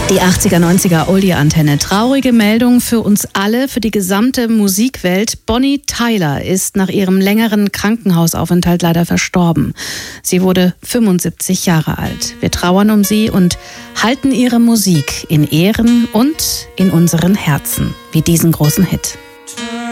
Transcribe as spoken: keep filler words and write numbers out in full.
Die achtziger, neunziger Oldie-Antenne. Traurige Meldung für uns alle, für die gesamte Musikwelt. Bonnie Tyler ist nach ihrem längeren Krankenhausaufenthalt leider verstorben. Sie wurde fünfundsiebzig Jahre alt. Wir trauern um sie und halten ihre Musik in Ehren und in unseren Herzen, wie diesen großen Hit.